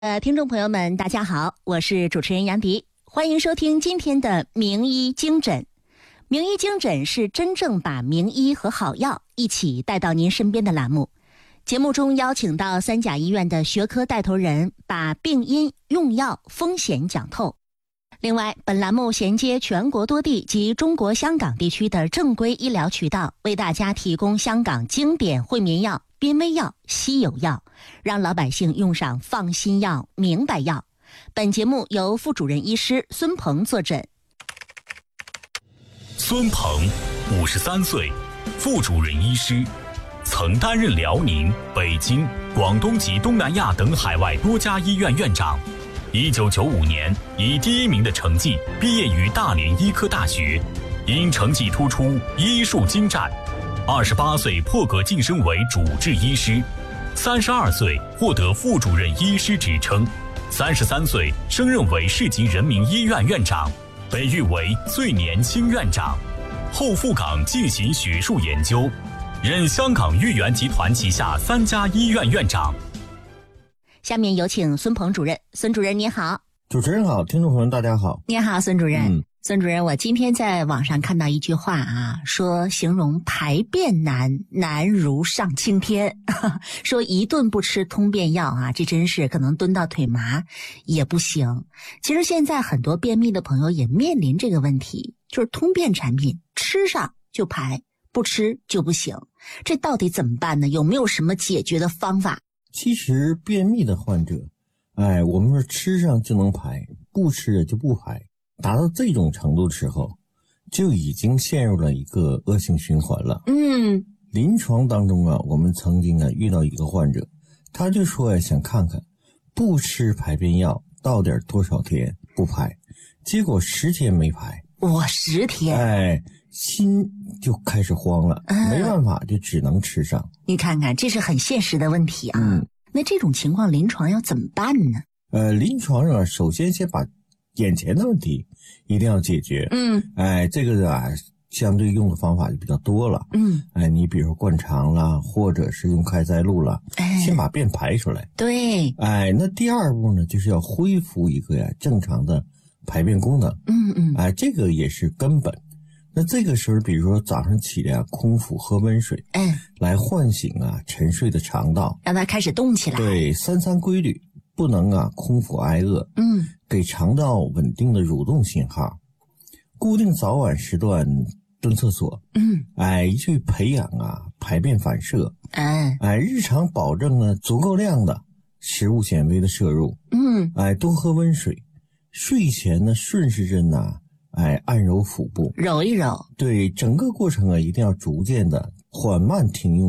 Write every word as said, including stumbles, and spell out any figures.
呃，听众朋友们，大家好，我是主持人杨迪，欢迎收听今天的名医经诊。名医经诊是真正把名医和好药一起带到您身边的栏目。节目中邀请到三甲医院的学科带头人，把病因、用药、风险讲透。另外，本栏目衔接全国多地及中国香港地区的正规医疗渠道，为大家提供香港经典惠民药、濒危药、稀有药，让老百姓用上放心药、明白药。本节目由副主任医师孙鹏坐诊。 孙鹏，五十三岁，副主任医师，曾担任辽宁、北京、广东及东南亚等海外多家医院院长。一九九五年以第一名的成绩毕业于大连医科大学，因成绩突出，医术精湛。二十八岁破格晋升为主治医师，三十二岁获得副主任医师职称，三十三岁升任为市级人民医院院长，被誉为最年轻院长。后赴港进行学术研究，任香港豫园集团旗下三家医院院长。 下面有请孙鹏主任。孙主任你好。 主持人好，听众朋友大家好。 你好，孙主任。 嗯孙主任，我今天在网上看到一句话啊，说形容排便难，难如上青天。说一顿不吃通便药啊，这真是可能蹲到腿麻也不行。其实现在很多便秘的朋友也面临这个问题，就是通便产品吃上就排，不吃就不行。这到底怎么办呢？有没有什么解决的方法？ 其实便秘的患者，哎，我们说吃上就能排，不吃就不排。达到这种程度的时候，就已经陷入了一个恶性循环了。 嗯， 临床当中啊，我们曾经啊遇到一个患者，他就说呀，想看看不吃排便药到底多少天不排，结果十天没排。 我十天， 哎，心就开始慌了， 嗯、 没办法，就只能吃上。 你看看，这是很现实的问题啊。 嗯， 那这种情况临床要怎么办呢？ 呃，临床上首先先把眼前的问题一定要解决。 嗯， 哎，这个啊，相对用的方法就比较多了。 嗯， 哎，你比如说灌肠啦，或者是用开塞露啦， 哎， 先把便排出来。 对， 哎，那第二步呢，就是要恢复一个呀正常的排便功能。 嗯嗯， 哎，这个也是根本。那这个时候，比如说早上起来啊，空腹喝温水， 嗯， 来唤醒啊沉睡的肠道， 让它开始动起来。 对，三餐规律。不能啊空腹挨饿， 嗯， 给肠道稳定的蠕动信号，固定早晚时段蹲厕所， 嗯， 哎，去培养啊排便反射， 嗯， 哎，日常保证呢足够量的食物纤维的摄入， 嗯， 哎，多喝温水，睡前呢顺时针呐、啊，哎，按揉腹部， 揉一揉， 对，整个过程啊一定要逐渐的缓慢停用。